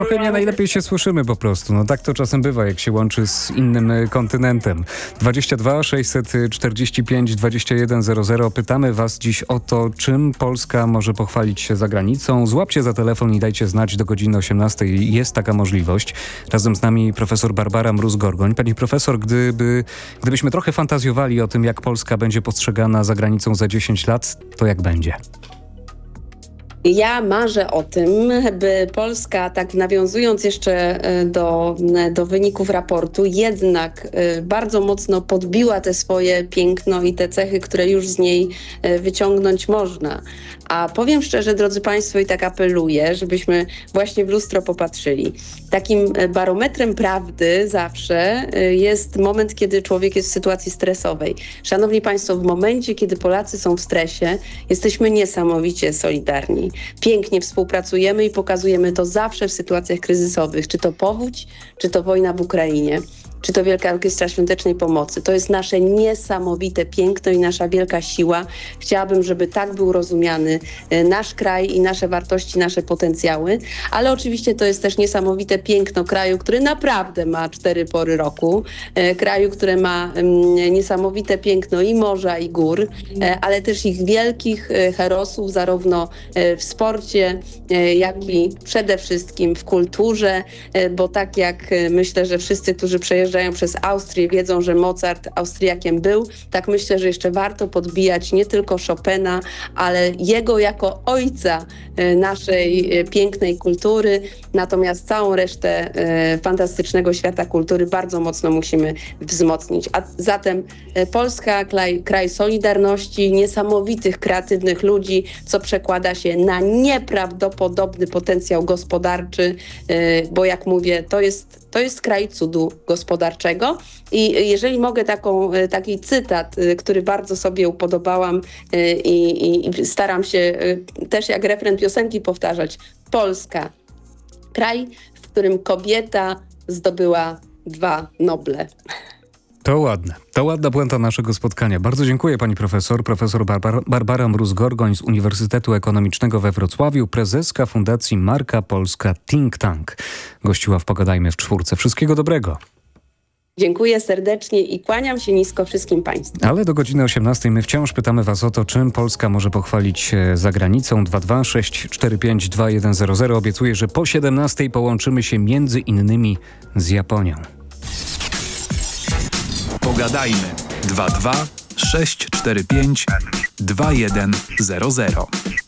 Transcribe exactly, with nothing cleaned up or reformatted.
Trochę nie najlepiej się słyszymy po prostu. No tak to czasem bywa, jak się łączy z innym y, kontynentem. dwadzieścia dwa sześćset czterdzieści pięć dwadzieścia jeden zero zero. Pytamy was dziś o to, czym Polska może pochwalić się za granicą. Złapcie za telefon i dajcie znać do godziny osiemnastej. Jest taka możliwość. Razem z nami profesor Barbara Mróz-Gorgoń. Pani profesor, gdyby, gdybyśmy trochę fantazjowali o tym, jak Polska będzie postrzegana za granicą za dziesięć lat, to jak będzie? Ja marzę o tym, by Polska, tak nawiązując jeszcze do, do wyników raportu, jednak bardzo mocno podbiła te swoje piękno i te cechy, które już z niej wyciągnąć można. A powiem szczerze, drodzy Państwo, i tak apeluję, żebyśmy właśnie w lustro popatrzyli. Takim barometrem prawdy zawsze jest moment, kiedy człowiek jest w sytuacji stresowej. Szanowni Państwo, w momencie, kiedy Polacy są w stresie, jesteśmy niesamowicie solidarni. Pięknie współpracujemy i pokazujemy to zawsze w sytuacjach kryzysowych. Czy to powódź, czy to wojna w Ukrainie, czy to Wielka Orkiestra Świątecznej Pomocy. To jest nasze niesamowite piękno i nasza wielka siła. Chciałabym, żeby tak był rozumiany nasz kraj i nasze wartości, nasze potencjały, ale oczywiście to jest też niesamowite piękno kraju, który naprawdę ma cztery pory roku, kraju, który ma niesamowite piękno i morza, i gór, ale też ich wielkich herosów, zarówno w sporcie, jak i przede wszystkim w kulturze, bo tak jak myślę, że wszyscy, którzy przejeżdżają przez Austrię, wiedzą, że Mozart Austriakiem był. Tak myślę, że jeszcze warto podbijać nie tylko Chopina, ale jego jako ojca naszej pięknej kultury. Natomiast całą resztę fantastycznego świata kultury bardzo mocno musimy wzmocnić. A zatem Polska, kraj, kraj solidarności, niesamowitych, kreatywnych ludzi, co przekłada się na nieprawdopodobny potencjał gospodarczy, bo jak mówię, to jest To jest kraj cudu gospodarczego i jeżeli mogę taką, taki cytat, który bardzo sobie upodobałam i, i, i staram się też jak refren piosenki powtarzać. Polska, kraj, w którym kobieta zdobyła dwa Noble. To ładne. To ładna puenta naszego spotkania. Bardzo dziękuję pani profesor. Profesor Barbara, Barbara Mróz-Gorgoń z Uniwersytetu Ekonomicznego we Wrocławiu, prezeska Fundacji Marka Polska Think Tank. Gościła w Pogadajmy w czwórce. Wszystkiego dobrego. Dziękuję serdecznie i kłaniam się nisko wszystkim Państwu. Ale do godziny osiemnastej my wciąż pytamy was o to, czym Polska może pochwalić się za granicą. dwa dwa sześć cztery pięć dwa jeden zero zero. Obiecuję, że po siedemnastej połączymy się między innymi z Japonią. Pogadajmy dwa dwa sześć cztery pięć dwa jeden zero zero.